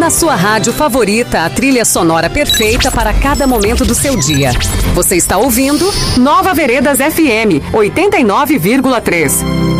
Na sua rádio favorita, a trilha sonora perfeita para cada momento do seu dia. Você está ouvindo Nova Veredas FM 89,3.